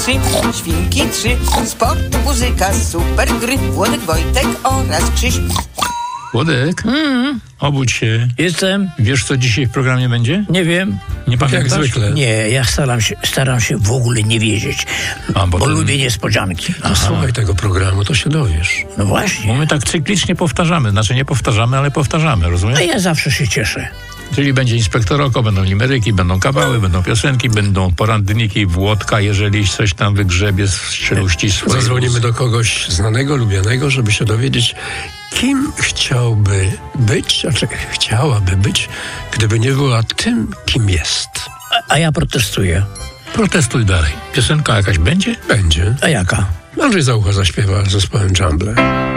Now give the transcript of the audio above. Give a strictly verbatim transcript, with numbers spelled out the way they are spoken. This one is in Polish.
trzy, świnki trzy, sport, muzyka, super gry, Włodek, Wojtek oraz Krzyś. Włodek, Mm. obudź się. Jestem. Wiesz, co dzisiaj w programie będzie? Nie wiem. Nie pamiętasz? Jak zwykle. Nie, ja staram się, staram się w ogóle nie wiedzieć, A, bo bo ten- lubię niespodzianki. No, słuchaj tego programu, to się dowiesz. No Bo właśnie. my tak cyklicznie powtarzamy. Znaczy nie powtarzamy, ale powtarzamy, rozumiesz? A ja zawsze się cieszę. Czyli będzie Inspektor Oko, będą limeryki, będą kawały, będą piosenki, będą poradniki Włodka, jeżeli coś tam wygrzebie z czeluści swojej. Zadzwonimy do kogoś znanego, lubianego, żeby się dowiedzieć, kim chciałby być, znaczy chciałaby być, gdyby nie była tym, kim jest. A, a ja protestuję. Protestuj dalej. Piosenka jakaś będzie? Będzie. A jaka? Andrzej Zaucha zaśpiewa z zespołem Jumble.